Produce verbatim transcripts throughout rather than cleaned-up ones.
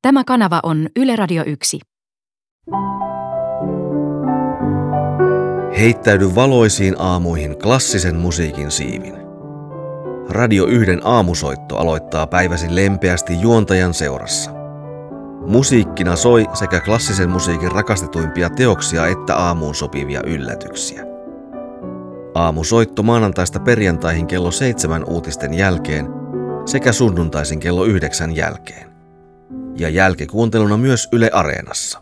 Tämä kanava on Yle Radio yksi. Heittäydy valoisiin aamuihin klassisen musiikin siivin. Radio yhden aamusoitto aloittaa päiväsi lempeästi juontajan seurassa. Musiikkina soi sekä klassisen musiikin rakastetuimpia teoksia että aamuun sopivia yllätyksiä. Aamusoitto maanantaista perjantaihin kello seitsemän uutisten jälkeen sekä sunnuntaisin kello yhdeksän jälkeen. Ja jälkikuunteluna myös Yle Areenassa.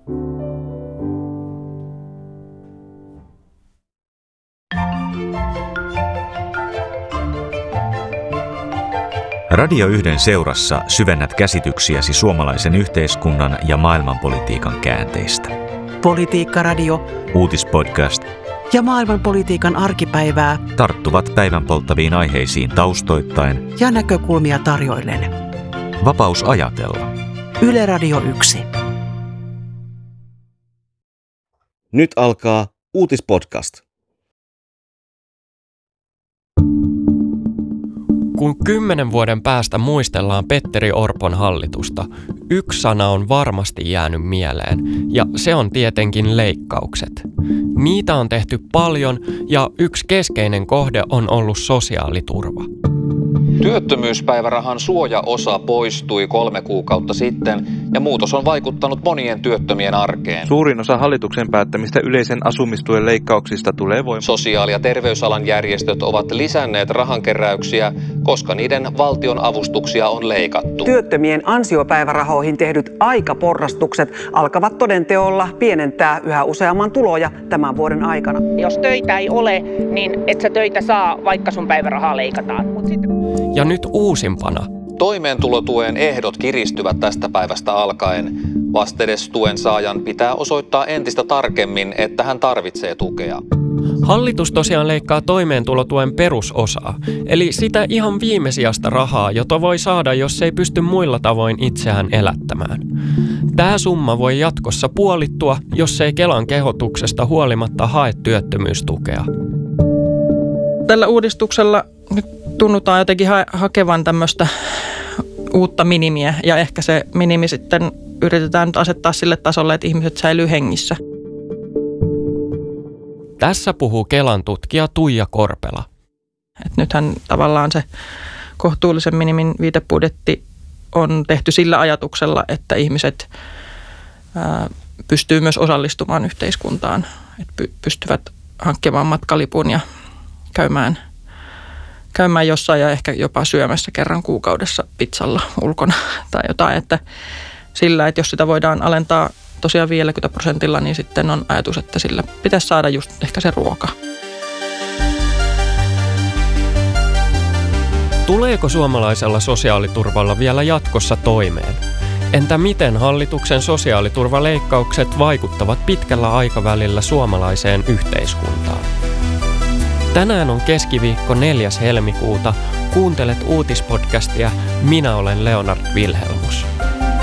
Radio yhden seurassa syvennät käsityksiäsi suomalaisen yhteiskunnan ja maailmanpolitiikan käänteistä. Politiikkaradio, uutispodcast ja maailmanpolitiikan arkipäivää tarttuvat päivän polttaviin aiheisiin taustoittain ja näkökulmia tarjoillen. Vapaus ajatella. Yle Radio yksi. Nyt alkaa uutispodcast. Kun kymmenen vuoden päästä muistellaan Petteri Orpon hallitusta, yksi sana on varmasti jäänyt mieleen, ja se on tietenkin leikkaukset. Niitä on tehty paljon, ja yksi keskeinen kohde on ollut sosiaaliturva. Työttömyyspäivärahan suojaosa poistui kolme kuukautta sitten ja muutos on vaikuttanut monien työttömien arkeen. Suurin osa hallituksen päättämistä yleisen asumistuen leikkauksista tulee voimaan. Sosiaali- ja terveysalan järjestöt ovat lisänneet rahankeräyksiä, koska niiden valtion avustuksia on leikattu. Työttömien ansiopäivärahoihin tehdyt aikaporrastukset alkavat todenteolla pienentää yhä useamman tuloja tämän vuoden aikana. Jos töitä ei ole, niin et sä töitä saa, vaikka sun päivärahaa leikataan. Mut sitten... Ja nyt uusimpana. Toimeentulotuen ehdot kiristyvät tästä päivästä alkaen. Vastedes tuen saajan pitää osoittaa entistä tarkemmin, että hän tarvitsee tukea. Hallitus tosiaan leikkaa toimeentulotuen perusosaa, eli sitä ihan viimesijaista rahaa, jota voi saada, jos ei pysty muilla tavoin itseään elättämään. Tämä summa voi jatkossa puolittua, jos ei Kelan kehotuksesta huolimatta hae työttömyystukea. Tällä uudistuksella nyt tunnutaan jotenkin ha- hakevan tämmöistä uutta minimiä ja ehkä se minimi sitten yritetään nyt asettaa sille tasolle, että ihmiset säilyy hengissä. Tässä puhuu Kelan tutkija Tuija Korpela. Et nythän tavallaan se kohtuullisen minimin viitebudjetti on tehty sillä ajatuksella, että ihmiset ää, pystyy myös osallistumaan yhteiskuntaan, että py- pystyvät hankkimaan matkalipun ja käymään käymään jossain ja ehkä jopa syömässä kerran kuukaudessa pizzalla ulkona tai jotain, että sillä, että jos sitä voidaan alentaa tosiaan viidelläkymmenellä prosentilla, niin sitten on ajatus, että sillä pitäisi saada just ehkä se ruoka. Tuleeko suomalaisella sosiaaliturvalla vielä jatkossa toimeen? Entä miten hallituksen sosiaaliturvaleikkaukset vaikuttavat pitkällä aikavälillä suomalaiseen yhteiskuntaan? Tänään on keskiviikko neljäs helmikuuta. Kuuntelet uutispodcastia. Minä olen Leonard Wilhelmus.